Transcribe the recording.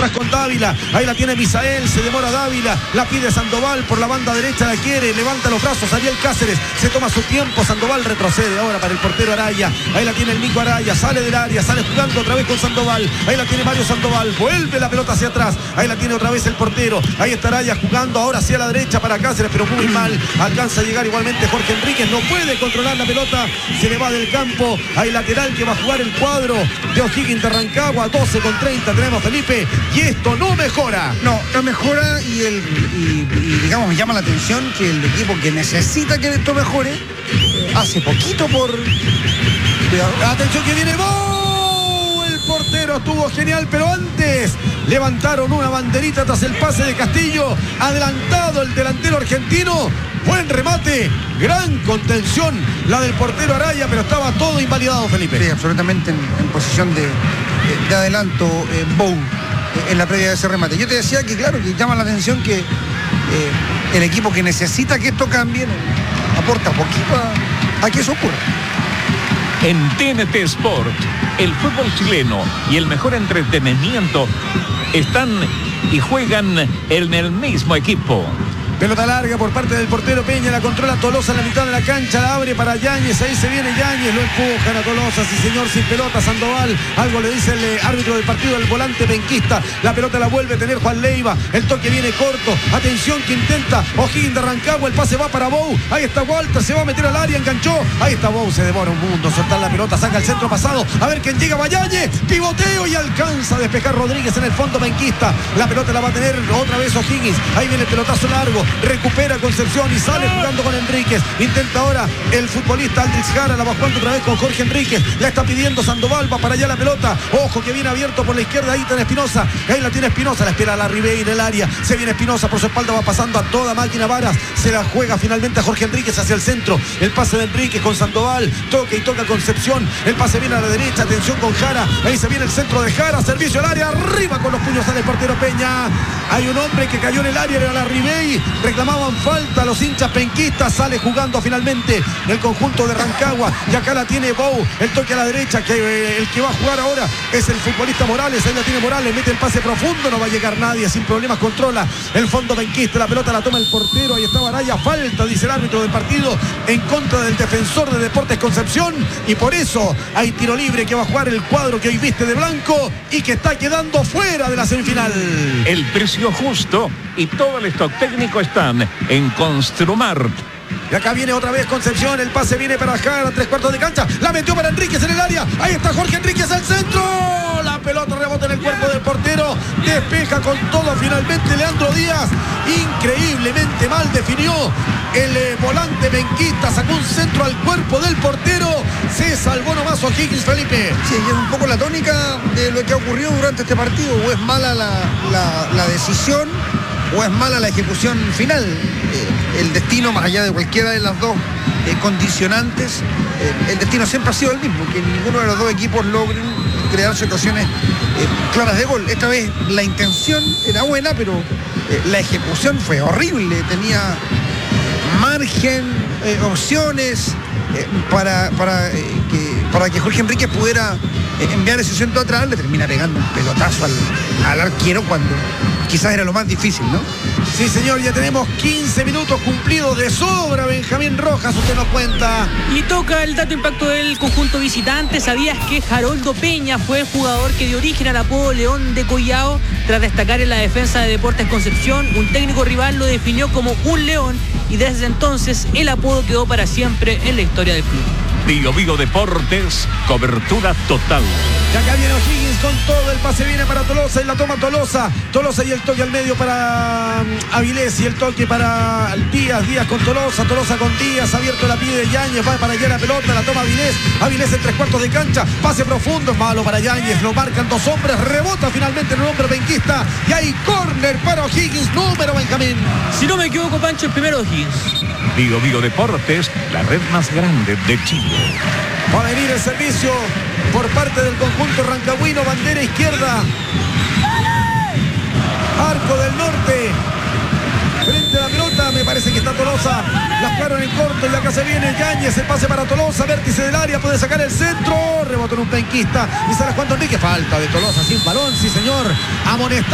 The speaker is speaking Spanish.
atrás con Dávila. Ahí la tiene Misael, se demora Dávila. La pide Sandoval por la banda derecha, la quiere. Levanta los brazos Ariel Cáceres. Se toma su tiempo. Sandoval retrocede ahora para el portero Araya. Ahí la tiene el Mico Araya. Sale del área, sale jugando otra vez con Sandoval. Ahí la tiene Mario Sandoval. Vuelve la pelota hacia atrás. Ahí la tiene otra vez el portero. Ahí está Araya jugando ahora hacia la derecha para Cáceres, pero muy mal. Alcanza a llegar igualmente Jorge Enríquez. No puede controlar la pelota. Se le va del campo. Hay lateral que va a jugar el cuadro de O'Higgins de Rancagua. 12:30 tenemos, Felipe. Y esto no mejora. No mejora y digamos, me llama la atención que el equipo que necesita que esto mejore hace poquito por... Atención que viene Bou. El portero estuvo genial, pero antes levantaron una banderita tras el pase de Castillo. Adelantado el delantero argentino. Buen remate, gran contención la del portero Araya, pero estaba todo invalidado, Felipe. Sí, absolutamente en posición de adelanto Bou en la previa de ese remate. Yo te decía que claro, que llama la atención que el equipo que necesita que esto cambie aporta poquito a que eso ocurra. En TNT Sport, el fútbol chileno y el mejor entretenimiento están y juegan en el mismo equipo. Pelota larga por parte del portero Peña, la controla Tolosa en la mitad de la cancha, la abre para Yáñez, ahí se viene Yáñez, lo empujan a Tolosa, sí señor, sin pelota Sandoval, algo le dice el árbitro del partido, el volante penquista, la pelota la vuelve a tener Juan Leiva, el toque viene corto, atención que intenta O'Higgins de Rancagua, el pase va para Bou, ahí está Walter, se va a meter al área, enganchó, ahí está Bou, se demora un mundo, soltar la pelota, saca el centro pasado, a ver quién llega, Yáñez, pivoteo y alcanza a despejar Rodríguez en el fondo penquista, la pelota la va a tener otra vez O'Higgins, ahí viene el pelotazo largo, recupera Concepción y sale jugando con Enríquez. Intenta ahora el futbolista Aldrich Jara, la va jugando otra vez con Jorge Enríquez. La está pidiendo Sandoval, va para allá la pelota. Ojo que viene abierto por la izquierda, ahí está Espinosa. Ahí la tiene Espinosa, la espera a la Ribeira en el área. Se viene Espinosa por su espalda, va pasando a toda máquina Varas. Se la juega finalmente a Jorge Enríquez hacia el centro. El pase de Enríquez con Sandoval. Toca y toca Concepción. El pase viene a la derecha, atención con Jara. Ahí se viene el centro de Jara, servicio al área. Arriba con los puños sale el portero Peña. Hay un hombre que cayó en el área, era la Ribeira. Reclamaban falta los hinchas penquistas, sale jugando finalmente el conjunto de Rancagua y acá la tiene Bou, el toque a la derecha, que el que va a jugar ahora es el futbolista Morales, ahí la tiene Morales, mete el pase profundo, no va a llegar nadie, sin problemas controla el fondo penquista, la pelota la toma el portero, ahí está Araya, falta, dice el árbitro del partido, en contra del defensor de Deportes Concepción, y por eso hay tiro libre que va a jugar el cuadro que hoy viste de blanco y que está quedando fuera de la semifinal. El precio justo y todo el stock técnico están en Construmart. Y acá viene otra vez Concepción, el pase viene para Jara, 3/4 de cancha, la metió para Enríquez en el área, ahí está Jorge Enríquez al centro, la pelota rebota en el cuerpo del portero, despeja con todo finalmente Leandro Díaz, increíblemente mal definió el volante benquista, sacó un centro al cuerpo del portero, se salvó nomás O'Higgins, Felipe. Sí, y es un poco la tónica de lo que ha ocurrido durante este partido, o es mala la decisión o es mala la ejecución final. El destino, más allá de cualquiera de las dos condicionantes, el destino siempre ha sido el mismo, que ninguno de los dos equipos logren crear situaciones claras de gol. Esta vez la intención era buena, pero la ejecución fue horrible, tenía margen, opciones para que Jorge Enríquez pudiera enviar ese centro atrás, le termina pegando un pelotazo al arquero cuando quizás era lo más difícil, ¿no? Sí, señor, ya tenemos 15 minutos cumplidos de sobra. Benjamín Rojas, usted nos cuenta. Y toca el dato impacto del conjunto visitante. ¿Sabías que Haroldo Peña fue el jugador que dio origen al apodo León de Collao? Tras destacar en la defensa de Deportes Concepción, un técnico rival lo definió como un león y desde entonces el apodo quedó para siempre en la historia del club. Bio Bio Deportes, cobertura total. Y acá viene O'Higgins con todo, el pase viene para Tolosa y la toma Tolosa y el toque al medio para Avilés y el toque para Díaz con Tolosa con Díaz, abierto la pide Yáñez, va para allá la pelota, la toma Avilés en 3/4 de cancha, pase profundo, malo para Yáñez, lo marcan dos hombres, rebota finalmente en el hombre benquista y hay córner para O'Higgins, número Benjamín. Si no me equivoco, Pancho, el primero O'Higgins. Bio Bio Deportes, la red más grande de Chile. Va a venir el servicio por parte del conjunto rancagüino, bandera izquierda. Arco del norte. Frente a la pelota, me parece que está Tolosa. La jugaron en corto y acá se viene Yáñez. El pase para Tolosa, vértice del área, puede sacar el centro. Rebotó en un penquista y sale Juan Enrique. Falta de Tolosa sin balón, sí señor. Amonestado.